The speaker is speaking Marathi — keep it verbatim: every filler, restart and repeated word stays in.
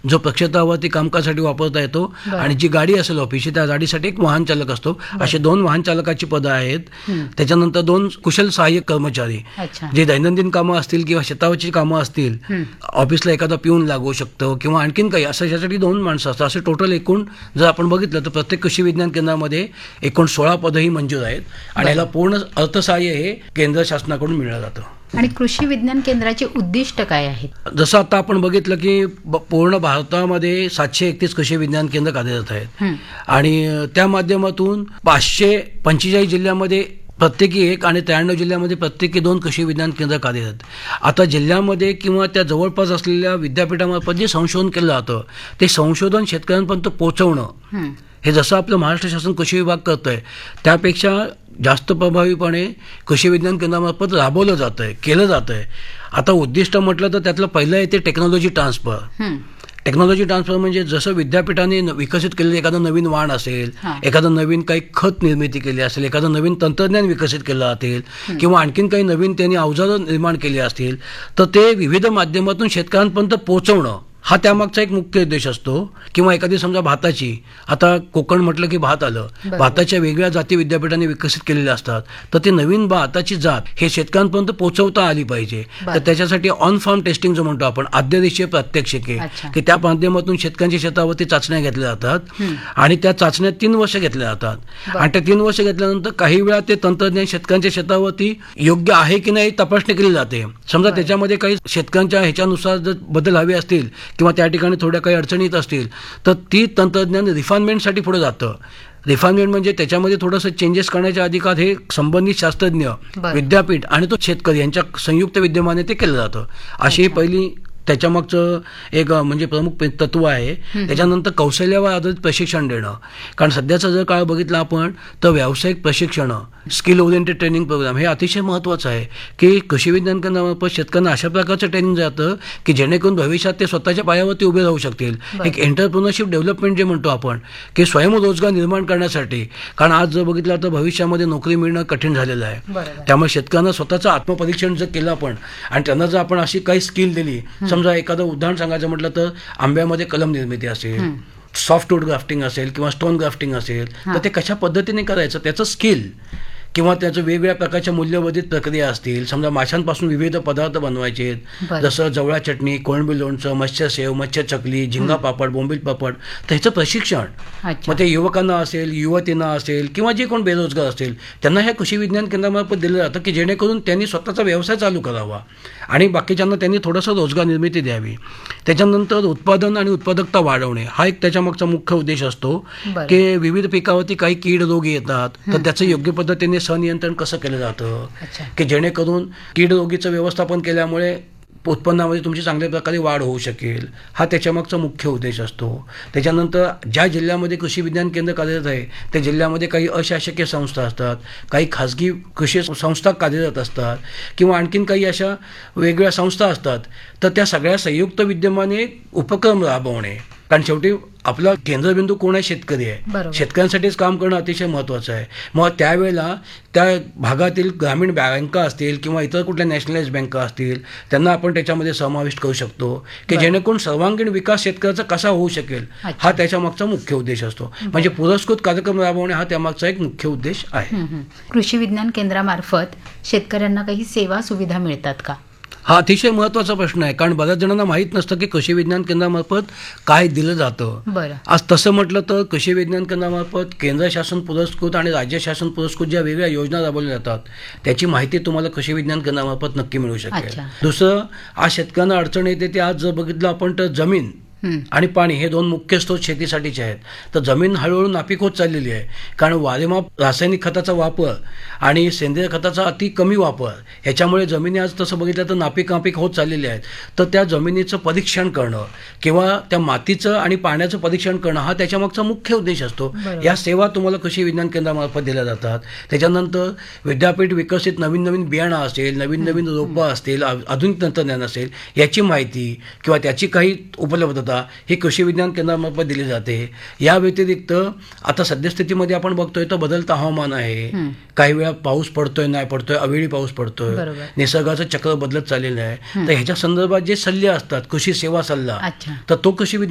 जो प्रक्षेत्रावरती कामकाजासाठी वापरता येतो आणि जी गाडी असेल ऑफिसची त्या गाडीसाठी एक वाहन चालक असतो. असे दोन वाहन चालकाची पदं आहेत. त्याच्यानंतर दोन कुशल सहाय्यक कर्मचारी जे दैनंदिन कामं असतील किंवा शेतावरची कामं असतील, ऑफिसला एखादा पिऊन लागू शकतो किंवा आणखीन काही असं, यासाठी दोन माणसं असतात. असे टोटल एकूण जर आपण बघितलं तर प्रत्येक कृषी विज्ञान केंद्रामध्ये एकूण सोळा पदंही मंजूर आहेत आणि याला पूर्ण अर्थसहाय्य हे केंद्र शासनाकडून मिळलं जातं. आणि कृषी विज्ञान केंद्राचे उद्दिष्ट काय आहेत? जसं आता आपण बघितलं की पूर्ण भारतामध्ये सातशे एकतीस कृषी विज्ञान केंद्र कार्यरत आहेत आणि त्या माध्यमातून पाचशे पंचेचाळीस जिल्ह्यामध्ये प्रत्येकी एक आणि त्र्याण्णव जिल्ह्यामध्ये प्रत्येकी दोन कृषी विज्ञान केंद्र कार्यरत. आता जिल्ह्यामध्ये किंवा त्या जवळपास असलेल्या विद्यापीठामार्फत जे संशोधन केलं जातं ते संशोधन शेतकऱ्यांपर्यंत पोहोचवणं हे जसं आपलं महाराष्ट्र शासन कृषी विभाग करतं आहे त्यापेक्षा जास्त प्रभावीपणे कृषी विज्ञान केंद्रामार्फत राबवलं जातं आहे, केलं जातं आहे. आता उद्दिष्ट म्हटलं तर त्यातलं पहिलं येते टेक्नॉलॉजी ट्रान्सफर. टेक्नॉलॉजी ट्रान्सफर म्हणजे जसं विद्यापीठाने विकसित केलेलं एखादं नवीन वाण असेल, एखादं नवीन काही खत निर्मिती केली असेल, एखादं नवीन तंत्रज्ञान विकसित केलं असेल किंवा आणखीन काही नवीन त्यांनी अवजारं निर्माण केली असतील तर ते विविध माध्यमातून शेतकऱ्यांपर्यंत पोहोचवणं हा त्यामागचा एक मुख्य उद्देश असतो. किंवा एखादी समजा भाताची, आता कोकण म्हटलं की भात आलं, भाताच्या वेगळ्या जाती विद्यापीठाने विकसित केलेल्या असतात तर ते नवीन भाताची जात हे शेतकऱ्यांपर्यंत पोहोचवता आली पाहिजे. तर त्याच्यासाठी ऑन फार्म टेस्टिंग जो म्हणतो आपण, आद्यदेशीय प्रात्यक्षिके, की त्या माध्यमातून शेतकऱ्यांच्या शेतावरती चाचण्या घेतल्या जातात आणि त्या चाचण्या तीन वर्ष घेतल्या जातात आणि त्या तीन वर्ष घेतल्यानंतर काही वेळा ते तंत्रज्ञान शेतकऱ्यांच्या शेतावरती योग्य आहे की नाही तपासणी केली जाते. समजा त्याच्यामध्ये काही शेतकऱ्यांच्या ह्याच्यानुसार जर बदल हवे असतील किंवा त्या ठिकाणी थोड्या काही अडचणी येत असतील तर ती तंत्रज्ञान रिफाइनमेंटसाठी पुढे जातं. रिफाइनमेंट म्हणजे त्याच्यामध्ये थोडंसं चेंजेस करण्याच्या अधिकार हे संबंधित शास्त्रज्ञ, विद्यापीठ आणि तो शेतकरी यांच्या संयुक्त विद्यमाने ते केलं जातं. अशी ही पहिली त्याच्यामागचं एक म्हणजे प्रमुख तत्व आहे. त्याच्यानंतर कौशल्यावर आधारित प्रशिक्षण देणं, कारण सध्याचा जर काळ बघितला आपण तर व्यावसायिक प्रशिक्षण, स्किल ओरिएंटेड ट्रेनिंग प्रोग्राम हे अतिशय महत्त्वाचं आहे की कृषी विज्ञान केंद्रामार्फत शेतकऱ्यांना अशा प्रकारचं ट्रेनिंग जातं की जेणेकरून भविष्यात ते स्वतःच्या पायावरती उभे राहू शकतील. एक एंटरप्रिनरशिप डेव्हलपमेंट जे म्हणतो आपण की स्वयंरोजगार निर्माण करण्यासाठी, कारण आज जर बघितलं तर भविष्यामध्ये नोकरी मिळणं कठीण झालेलं आहे. त्यामुळे शेतकऱ्यांना स्वतःचं आत्मपरीक्षण जर केलं आपण आणि त्यांना जर आपण अशी काही स्किल दिली, समजा एखादं उदाहरण सांगायचं म्हटलं तर आंब्यामध्ये कलम निर्मिती असेल, सॉफ्टवूड ग्राफ्टिंग असेल किंवा स्टोन ग्राफ्टिंग असेल तर ते कशा पद्धतीने करायचं त्याचं स्किल किंवा त्याचं वेगवेगळ्या प्रकारच्या मूल्यवर्धित प्रक्रिया असतील. समजा माशांपासून विविध पदार्थ बनवायचे आहेत, जसं जवळा चटणी, कोळंबी लोणचं, मत्स्य सेव, मत्स्य चकली, झिंगा पापड, बोंबील पापड, तर ह्याचं प्रशिक्षण मग ते युवकांना असेल, युवतींना असेल किंवा जे कोण बेरोजगार असतील त्यांना ह्या कृषी विज्ञान केंद्रामार्फत दिलं जातं की जेणेकरून त्यांनी स्वतःचा व्यवसाय चालू करावा आणि बाकीच्यांना त्यांनी थोडंसं रोजगार निर्मिती द्यावी. त्याच्यानंतर उत्पादन आणि उत्पादकता वाढवणे हा एक त्याच्यामागचा मुख्य उद्देश असतो की विविध पिकावरती काही कीड रोग येतात तर त्याचं योग्य पद्धतीने सनियंत्रण कसं केलं जातं की जेणेकरून कीड रोगीचं व्यवस्थापन केल्यामुळे उत्पन्नामध्ये तुमची चांगल्या प्रकारे वाढ होऊ शकेल, हा त्याच्यामागचा मुख्य उद्देश असतो. त्याच्यानंतर ज्या जिल्ह्यामध्ये कृषी विज्ञान केंद्र कार्यरत आहे त्या जिल्ह्यामध्ये काही अशासकीय संस्था असतात, काही खाजगी कृषी संस्था कार्यरत असतात किंवा आणखीन काही अशा वेगळ्या संस्था असतात, तर त्या सगळ्या संयुक्त विद्यमाने उपक्रम राबवणे. कारण शेवटी आपला केंद्रबिंदू कोण आहे? शेतकरी आहे. शेतकऱ्यांसाठीच काम करणं अतिशय महत्त्वाचं आहे. मग त्यावेळेला त्या भागातील ग्रामीण बँका असतील किंवा इतर कुठल्या नॅशनलाइज बँका असतील त्यांना आपण त्याच्यामध्ये समाविष्ट करू शकतो की जेणेकरून सर्वांगीण विकास शेतकऱ्याचा कसा होऊ शकेल हा त्याच्यामागचा मुख्य उद्देश असतो. म्हणजे पुरस्कृत कार्यक्रम राबवणे हा त्यामागचा एक मुख्य उद्देश आहे. कृषी विज्ञान केंद्रामार्फत शेतकऱ्यांना काही सेवा सुविधा मिळतात का? हा अतिशय महत्त्वाचा प्रश्न आहे, कारण बऱ्याच जणांना माहीत नसतं की कृषी विज्ञान केंद्रामार्फत काय दिलं जातं. आज तसं म्हटलं तर कृषी विज्ञान केंद्रामार्फत केंद्र शासन पुरस्कृत आणि राज्य शासन पुरस्कृत ज्या वेगळ्या योजना राबवल्या जातात त्याची माहिती तुम्हाला कृषी विज्ञान केंद्रामार्फत नक्की मिळू शकेल. दुसरं, आज शेतकऱ्यांना अडचण येते ते आज जर बघितलं आपण तर जमीन आणि पाणी हे दोन मुख्य स्रोत शेतीसाठीचे आहेत. तर जमीन हळूहळू नापीक होत चाललेली आहे, कारण वारेमाप रासायनिक खताचा वापर आणि सेंद्रिय खताचा अति कमी वापर ह्याच्यामुळे जमिनी आज तसं बघितलं तर नापीक नापीक होत चाललेल्या आहेत. तर त्या जमिनीचं परीक्षण करणं किंवा त्या मातीचं आणि पाण्याचं परीक्षण करणं हा त्याच्यामागचा मुख्य उद्देश असतो. या सेवा तुम्हाला कृषी विज्ञान केंद्रामार्फत दिल्या जातात. त्याच्यानंतर विद्यापीठ विकसित नवीन नवीन बियाणं असेल, नवीन नवीन रोपं असतील, आधुनिक तंत्रज्ञान असेल याची माहिती किंवा त्याची काही उपलब्धता ही कृषी विज्ञान केंद्रामार्फत दिली जाते. या व्यतिरिक्त आता सद्यस्थितीमध्ये आपण बघतोय तर बदलतं हवामान आहे, काही वेळा पाऊस पडतोय, नाही पडतोय, अवेळी पाऊस पडतोय, निसर्गाचं चक्र बदलत चाललेलं आहे. तर ह्याच्या संदर्भात जे सल्ले असतात, कृषी सेवा सल्ला, तर तो कृषी